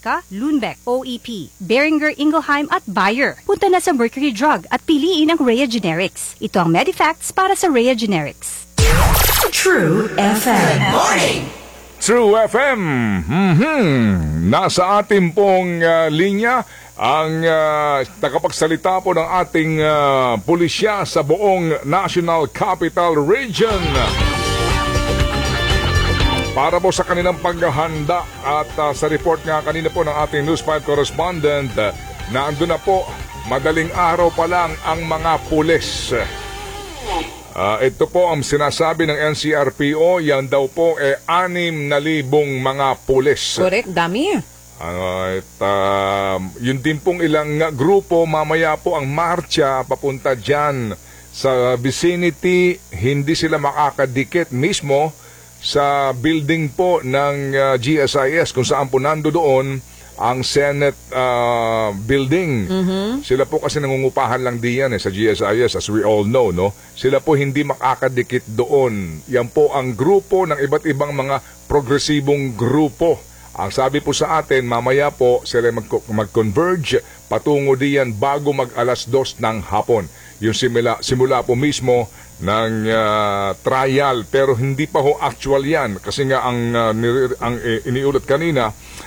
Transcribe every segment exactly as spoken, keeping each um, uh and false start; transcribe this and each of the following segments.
Sitka, Lundbeck, O E P, Beringer Ingelheim at Bayer. Punta na sa Mercury Drug at piliin ang Rhea Generics. Ito ang Medifacts para sa Rhea Generics. True F M. Morning! True F M. Mm-hmm. Nasa ating pong uh, linya ang uh, tagapagsalita po ng ating uh, pulisya sa buong National Capital Region. Para po sa kanilang paghahanda at uh, sa report nga kanina po ng ating News five correspondent, uh, na ando na po, madaling araw pa lang ang mga pulis. Uh, ito po ang sinasabi ng N C R P O, yan daw po eh anim na libong mga pulis. Correct, dami. Ano, at, uh, yun din pong ilang uh, grupo, mamaya po ang marcha papunta dyan sa vicinity, hindi sila makakadikit mismo sa building po ng uh, G S I S kung saan po nando doon ang Senate uh, building. Mm-hmm. Sila po kasi nangungupahan lang diyan eh, sa G S I S, as we all know, no? Sila po hindi makakadikit doon. Yan po ang grupo ng iba't ibang mga progresibong grupo. Ang sabi po sa atin, mamaya po sila mag- mag-converge patungo diyan bago mag alas dos ng hapon. Yung simula, simula po mismo ng uh, trial, pero hindi pa ho actual yan kasi nga ang, uh, nir- ang uh, iniulat kanina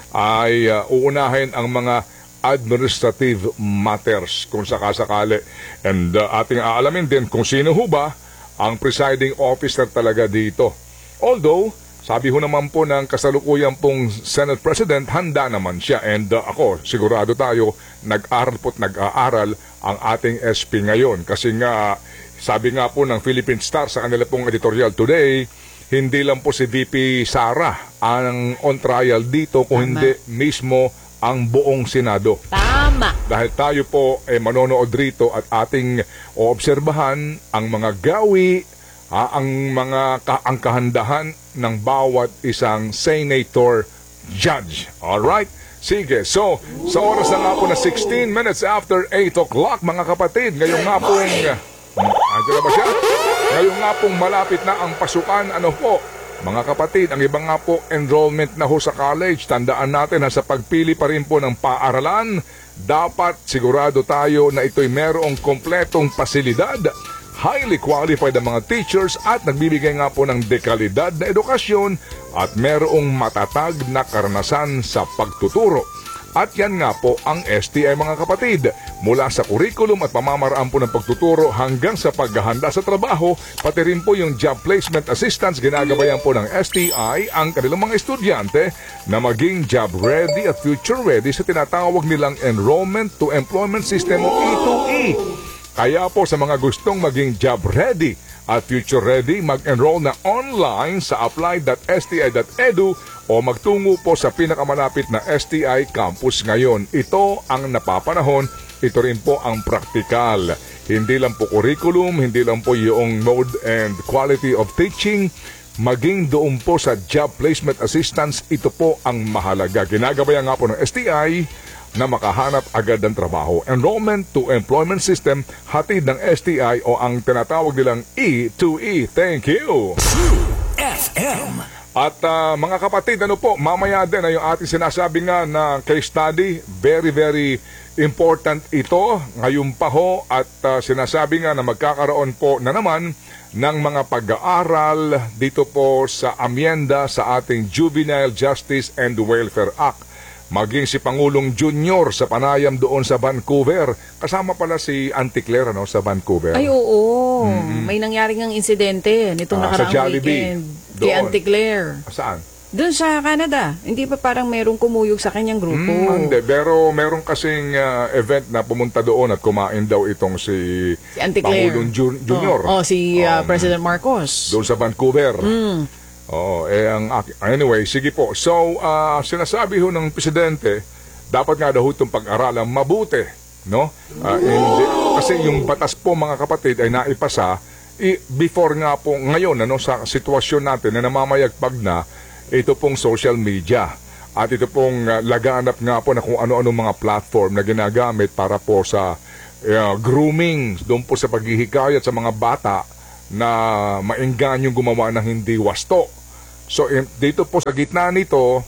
ay uh, uunahin ang mga administrative matters kung sakasakali. And uh, ating aalamin din kung sino ho ba ang presiding officer talaga dito. Although, sabi ho naman po ng kasalukuyan pong Senate President, handa naman siya. And uh, ako, sigurado tayo, nag-aral po't nag-aaral ang ating S P ngayon. Kasi nga, sabi nga po ng Philippine Star sa kanila pong editorial today, hindi lang po si V P Sara ang on trial dito, kung hindi mismo ang buong Senado. Tama. Dahil tayo po eh, manonood rito at ating oobserbahan ang mga gawi, ha, ang mga ka- ang kahandahan ng bawat isang senator judge. Alright? Sige, so sa oras na nga po na sixteen minutes after eight o'clock, mga kapatid, ngayon nga pong Andiyan na ba siya? Ngayon nga pong malapit na ang pasukan. Ano po, mga kapatid, ang iba nga po enrollment na ho sa college. Tandaan natin na sa pagpili pa rin po ng paaralan, dapat sigurado tayo na ito'y merong kompletong pasilidad, highly qualified ang mga teachers at nagbibigay nga po ng dekalidad na edukasyon at merong matatag na karanasan sa pagtuturo. At yan nga po ang S T I, mga kapatid. Mula sa curriculum at pamamaraan po ng pagtuturo hanggang sa paghahanda sa trabaho, pati rin po yung job placement assistance, ginagabayan po ng S T I ang kanilang mga estudyante na maging job ready at future ready sa tinatawag nilang Enrollment to Employment System o E two E. Kaya po sa mga gustong maging job ready at future ready, mag-enroll na online sa apply dot s t i dot e d u o magtungo po sa pinakamalapit na S T I campus ngayon. Ito ang napapanahon, ito rin po ang praktikal. Hindi lang po curriculum, hindi lang po yung mode and quality of teaching, maging doon po sa job placement assistance, ito po ang mahalaga. Ginagabayan nga po ng S T I na makahanap agad ng trabaho. Enrollment to Employment System, hatid ng S T I o ang tinatawag nilang E two E. Thank you! True F M. At uh, mga kapatid, ano po, mamaya din ay yung ating sinasabi nga na case study, very very important ito ngayon pa ho, at uh, sinasabi nga na magkakaroon po na naman ng mga pag-aaral dito po sa amyenda sa ating Juvenile Justice and Welfare Act. Maging si Pangulong Junior sa panayam doon sa Vancouver. Kasama pala si Auntie Claire, ano, sa Vancouver. Ay, oo. Mm-hmm. May nangyari ng insidente nitong Ah, nakaraang sa Jollibee. weekend. Doon. Kay Auntie Claire. Saan? Doon sa Canada. Hindi pa parang merong kumuyog sa kanyang grupo. Mm, hindi, pero meron kasing uh, event na pumunta doon at kumain daw itong si, Si Auntie Claire. Pangulong Jun- Junior. Oh, oh si uh, Um, President Marcos. Doon sa Vancouver. Mm. Oo, eh, ang, anyway, sige po. So, uh, sinasabi ho ng presidente, dapat nga daw itong pag-aralan mabuti, no? Uh, hindi, kasi yung batas po, mga kapatid, ay naipasa i, before nga po ngayon, ano, sa sitwasyon natin na namamayagpag na ito pong social media. At ito pong uh, laganap nga po na kung ano-ano mga platform na ginagamit para po sa uh, grooming, doon po sa paghihikayat sa mga bata na maenggan yung gumawa ng hindi wasto. So, dito po sa gitna nito,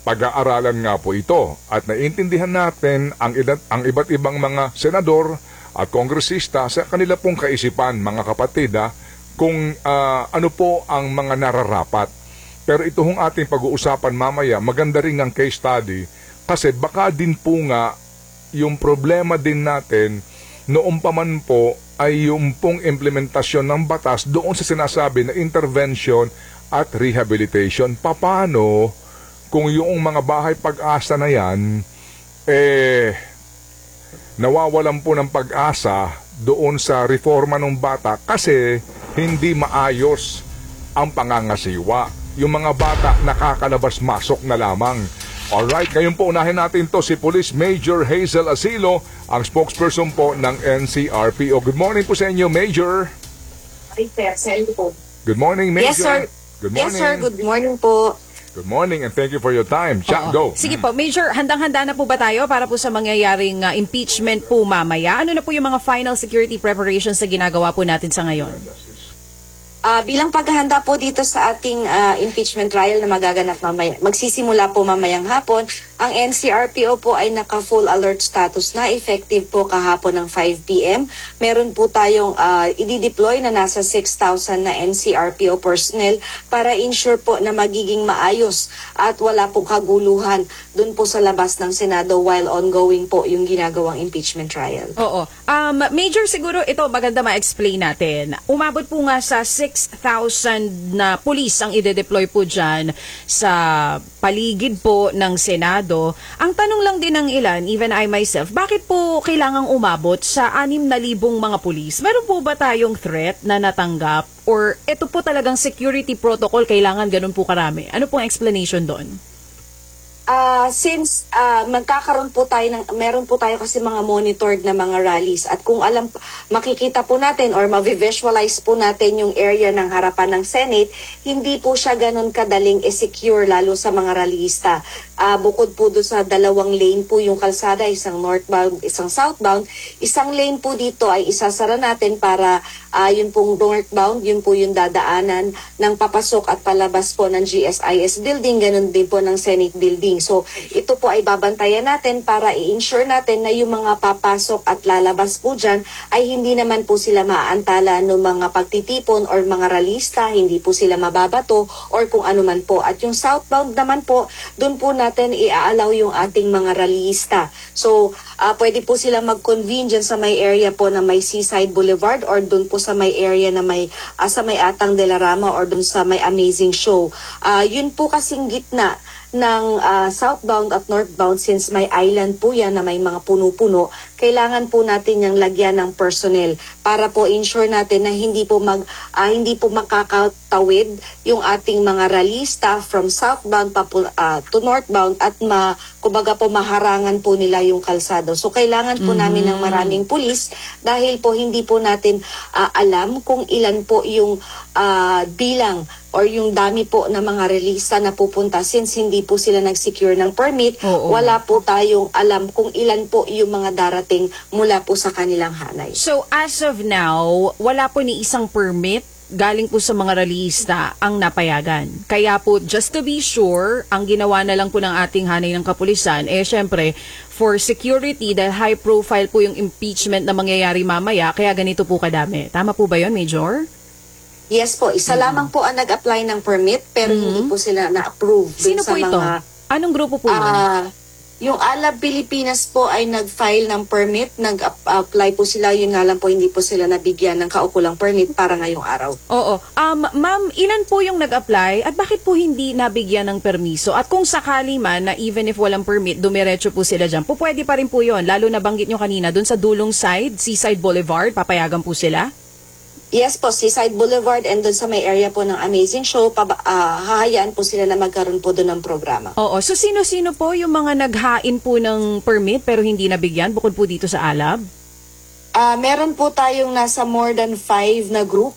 pag-aaralan nga po ito at naiintindihan natin ang, idat, ang iba't ibang mga senador at kongresista sa kanila pong kaisipan, mga kapatid, ha, kung uh, ano po ang mga nararapat. Pero ito hong ating pag-uusapan mamaya, maganda rin ang case study kasi baka din po nga yung problema din natin noong pa man po ay yung pong implementasyon ng batas doon sa sinasabi na intervention at rehabilitation. Paano kung yung mga bahay pag-asa na yan, eh, nawawalan po ng pag-asa doon sa reforma ng bata kasi hindi maayos ang pangangasiwa. Yung mga bata nakakalabas-masok na lamang. Alright, ngayon po unahin natin to si Police Major Hazel Asilo, ang spokesperson po ng N C R P O. Good morning po sa inyo, Major. Ay, sir, sa inyo po. Good morning, Major. Yes, sir. Good morning. Yes, sir. Good morning po. Good morning and thank you for your time. Chat, go. Sige po, Major, handang-handa na po ba tayo para po sa mangyayaring uh, impeachment po mamaya? Ano na po yung mga final security preparations na ginagawa po natin sa ngayon? Ah, bilang paghahanda po dito sa ating ah, impeachment trial na magaganap mamaya, magsisimula po mamayang hapon, ang N C R P O po ay naka-full alert status na, effective po kahapon ng five p m Meron po tayong ah, i-deploy na nasa six thousand na N C R P O personnel para ensure po na magiging maayos at wala po kaguluhan dun po sa labas ng Senado while ongoing po yung ginagawang impeachment trial. Oo. Um, Major, siguro ito maganda ma-explain natin. Umabot po nga sa six thousand na police ang ide-deploy po dyan sa paligid po ng Senado. Ang tanong lang din ng ilan, even I myself, bakit po kailangang umabot sa anim na libong mga police? Meron po ba tayong threat na natanggap? Or ito po talagang security protocol, kailangan ganun po karami? Ano pong explanation doon? Ah, since ah, magkakaroon po tayo ng meron po tayo kasi mga monitored na mga rallies at kung alam makikita po natin or ma-visualize po natin yung area ng harapan ng Senate, hindi po siya ganun kadaling i-secure lalo sa mga rallyista. Ah, bukod po doon sa dalawang lane po yung kalsada, isang northbound, isang southbound, isang lane po dito ay isasara natin para ah, yun pong northbound, yun po yung dadaanan ng papasok at palabas po ng G S I S building, ganun din po ng Senate building. So, ito po ay babantayan natin para i-ensure natin na yung mga papasok at lalabas po dyan ay hindi naman po sila maaantala ng mga pagtitipon or mga ralista, hindi po sila mababato or kung ano man po. At yung southbound naman po, dun po natin i-aalaw yung ating mga ralista. So, uh, pwede po sila mag-convene dyan sa may area po na may Seaside Boulevard or dun po sa may area na may uh, sa may Atang de la Rama or dun sa may Amazing Show. Uh, yun po kasing gitna ng uh, southbound at northbound, since may island po yan na may mga puno-puno, kailangan po natin yung lagyan ng personnel para po ensure natin na hindi po mag uh, hindi po makakatawid yung ating mga rallyista from southbound pa po, uh, to northbound at ma kumbaga po maharangan po nila yung kalsado. So kailangan po mm-hmm. namin ng maraming pulis dahil po hindi po natin uh, alam kung ilan po yung uh, bilang or yung dami po ng mga releasa na pupunta since hindi po sila nag-secure ng permit. Oo. Wala po tayong alam kung ilan po yung mga darating mula po sa kanilang hanay. So as of now, wala po ni isang permit galing po sa mga rallyista ang napayagan. Kaya po, just to be sure, ang ginawa na lang po ng ating hanay ng kapulisan, eh syempre, for security, dahil high profile po yung impeachment na mangyayari mamaya, kaya ganito po kadami. Tama po ba yun, Major? Yes po, isa mm-hmm. lamang po ang nag-apply ng permit pero mm-hmm. hindi po sila na-approve. Sino sa po ito? Mga, Anong grupo po yun? Uh, yung Alab Pilipinas po ay nag-file ng permit, nag-apply po sila, yun nga lang po hindi po sila nabigyan ng kaukulang permit para ngayong araw. Oo. Um, ma'am, ilan po yung nag-apply at bakit po hindi nabigyan ng permiso? At kung sakali man na even if walang permit, dumiretso po sila dyan, po pwede pa rin po yun. Lalo na banggit nyo kanina, dun sa dulong side, Seaside Boulevard, papayagan po sila? Yes po, Seaside Boulevard and doon sa may area po ng Amazing Show, paba, uh, hahayaan po sila na magkaroon po doon ng programa. Oo, so sino-sino po yung mga naghain po ng permit pero hindi nabigyan bukod po dito sa Alab? Uh, meron po tayong nasa more than five na groups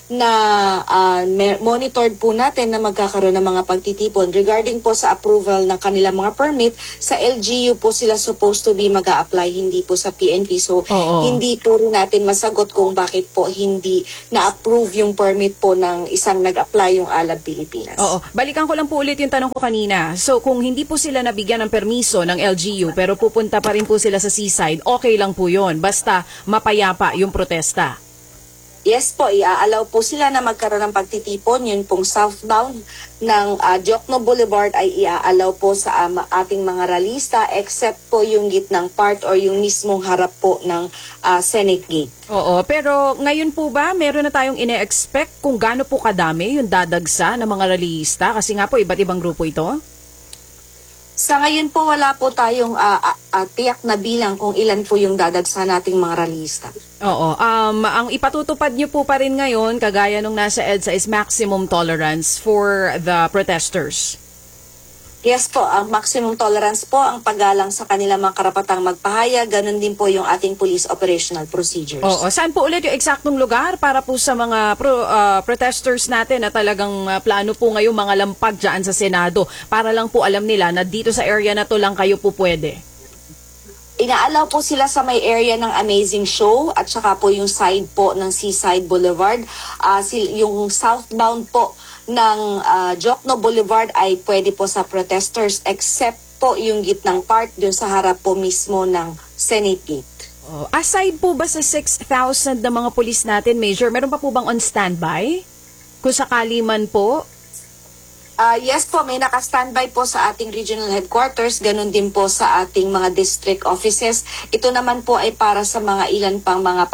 na ah, me- monitored po natin na magkakaroon ng mga pagtitipon. Regarding po sa approval ng kanilang mga permit, sa L G U po sila supposed to be mag-a-apply, hindi po sa P N P. So, Oo. hindi po rin natin masagot kung bakit po hindi na-approve yung permit po ng isang nag-apply yung Alab Pilipinas. Oo. Balikan ko lang po ulit yung tanong ko kanina. So, kung hindi po sila nabigyan ng permiso ng L G U pero pupunta pa rin po sila sa seaside, okay lang po yun. Basta mapayapa yung protesta. Yes po, iaalaw po sila na magkaroon ng pagtitipon. Yun pong southbound ng uh, Diokno Boulevard ay iaalaw po sa um, ating mga ralista except po yung gitnang part or yung mismong harap po ng uh, Senate Gate. Oo, pero ngayon po ba meron na tayong ine-expect kung gaano po kadami yung dadagsa ng mga rallyista? Kasi nga po iba't ibang grupo ito. Sa ngayon po wala po tayong uh, uh, uh, tiyak na bilang kung ilan po yung dadagsa nating mga rallyista. Oo. Um, ang ipatutupad niyo po pa rin ngayon, kagaya nung nasa EDSA, is maximum tolerance for the protesters. Yes po, ang maximum tolerance po ang paggalang sa kanilang mga karapatang magpahayag. Ganun din po yung ating police operational procedures. Oo. Saan po ulit yung eksaktong lugar para po sa mga pro, uh, protesters natin na talagang uh, plano po ngayong mga lampag dyan sa Senado para lang po alam nila na dito sa area na to lang kayo po pwede? Inaalaw po sila sa may area ng Amazing Show at saka po yung side po ng Seaside Boulevard. Uh, yung southbound po ng uh, Diokno Boulevard ay pwede po sa protesters except po yung gitnang part dun sa harap po mismo ng Senate Gate. Oh, aside po ba sa six thousand na mga pulis natin, Major, meron pa po bang on standby? Kung sakali man po? Uh, yes po, may naka-standby po sa ating regional headquarters, ganun din po sa ating mga district offices. Ito naman po ay para sa mga ilan pang mga